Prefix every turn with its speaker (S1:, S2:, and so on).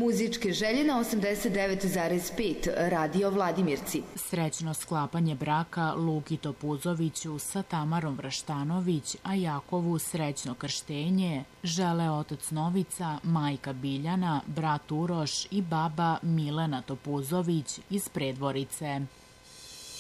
S1: Muzičke želje na 89,5 Radio Vladimirci.
S2: Srećno sklapanje braka Luki Topuzoviću sa Tamarom Vraštanović, a Jakovu srećno krštenje žele otac Novica, majka Biljana, brat Uroš i baba Milena Topuzović iz Predvorice.